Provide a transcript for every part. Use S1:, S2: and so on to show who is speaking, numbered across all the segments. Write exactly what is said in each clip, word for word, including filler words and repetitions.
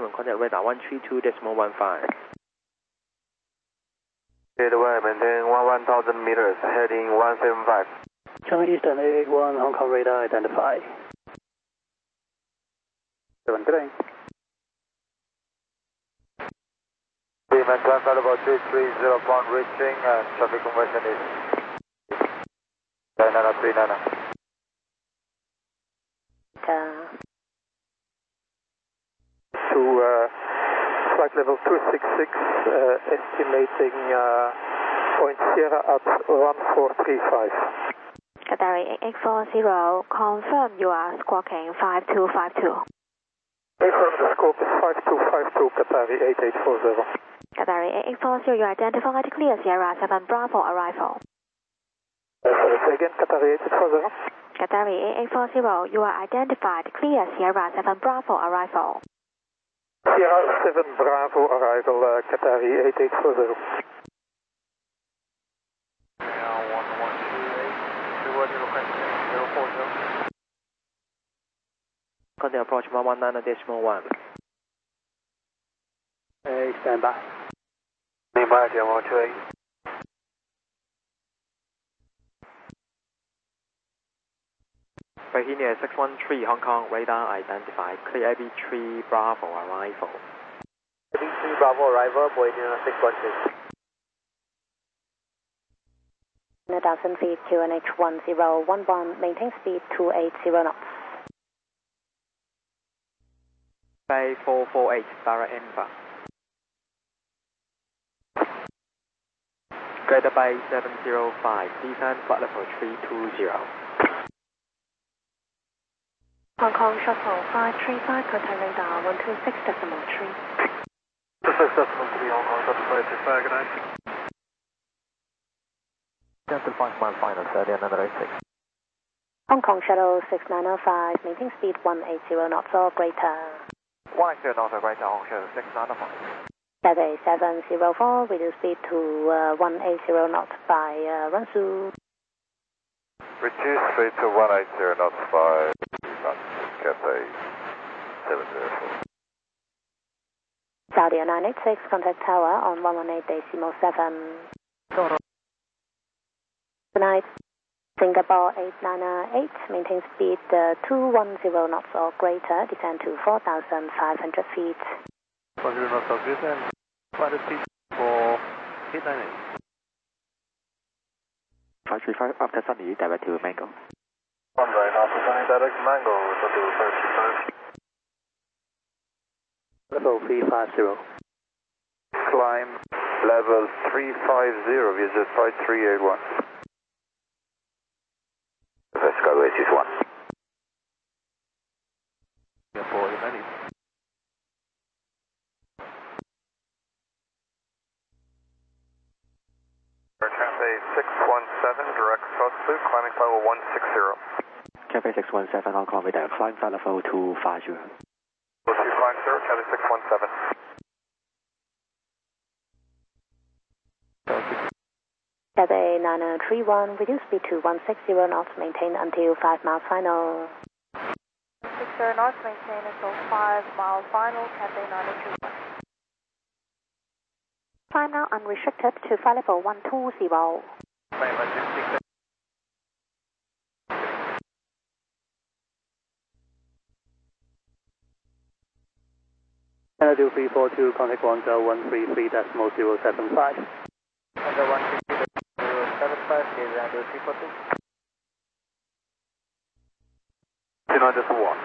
S1: maximum contact radar one three two decimal one five.
S2: Gateway, maintain one one thousand meters, heading one seven five.
S3: China Eastern eight eight one, Hong Kong radar identified. seven three.
S2: Cleveland, climb flight level three three zero pound reaching and traffic conversion is nine nine three nine.
S3: To uh, flight level two six six, uh, estimating uh, point Sierra at one four three five.
S4: Qatari eight eight four zero, confirm you are squawking five two five two.
S3: Confirm the scope is five two five two, Qatari eight eight four zero.
S4: Qatari eight eight four zero, you identified clear Sierra seven Bravo arrival.
S3: Uh, sorry, again, Qatari eight eight four zero.
S4: Qatari eight eight four zero, you are identified clear Sierra seven Bravo arrival.
S3: Sierra seven Bravo arrival, uh, Qatari eight eight four zero.
S1: Contact approach one one nine decimal one.
S3: Hey, stand by.
S2: Stand by, one two eight.
S1: Virginia six one three, Hong Kong radar identified, clear A B three Bravo arrival.
S2: A B three Bravo arrival, Virginia six one three.
S4: one thousand feet, Q N H one zero one one, maintain speed two eight zero knots.
S1: Bay four four eight, Barra Infa. Greater Bay seven zero five, descend flight level three two zero.
S4: Hong Kong Shuttle five three five, contact radar one two six decimal three.
S2: two six decimal three, Hong Kong Shuttle five three five, good night.
S1: Cancel five mile final, thirty another eight six.
S4: Hong Kong Shuttle six nine zero five, maintain speed one eight zero knots or greater.
S2: one eight zero knots or greater, Hong Kong Shuttle six nine zero five.
S4: Cathay seven zero four, reduce speed to uh, one eight zero knots by uh, Runsu.
S2: Reduce speed to one eight zero knots by Cathay seven zero four.
S4: Saudi nine eight six, contact tower on one one eight decimal seven. Good night. Singapore eight nine eight, maintain speed uh, two one zero knots or greater, descend to four thousand five hundred feet.
S2: one zero knots or greater, find a speed for eight nine eight.
S1: five three five, after Sunny, direct to Mango.
S2: One right, after Sunny, direct to Mango, so to five three five.
S3: Level three five zero.
S2: Climb level three five zero, visit flight three eight one. Let's go with this one. Yeah, for the menu. Cathay six one seven, direct south blue, climbing flight level one six zero.
S1: Cathay six one seven, Hong Kong radar, climb flight level two five zero.
S2: Two five zero, Cathay six one seven.
S4: Cathay nine three one, reduce speed to one six zero knots, maintain until five miles final.
S5: six zero knots, maintain until five miles final, Cathay nine three one.
S4: Climb now unrestricted to flight level one two zero.
S3: Canada three four two, contact one zero one three three decimal zero seven five.
S2: Under one three three zero seven five, is under three four two. two nine just one,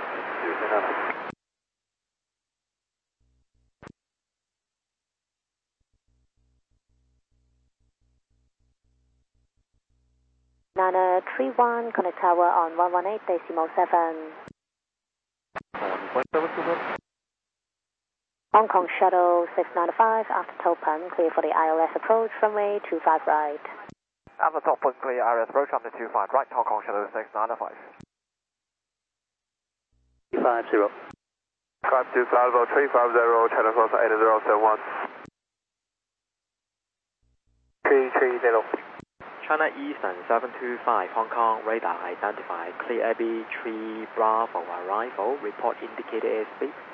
S4: nine three one, connect tower on one one eight decimal seven. Hong Kong Shuttle six nine five, after Topan, clear for the I L S approach, runway two five right.
S2: After Topan, clear I L S approach, runway two five right, Hong Kong Shuttle six nine five.
S3: five zero.
S2: Climb to flight level three five zero, channel cross eight zero seven one. three three zero.
S1: China Eastern seven two five, Hong Kong radar identified, clear A B three Bravo arrival, report indicated airspeed.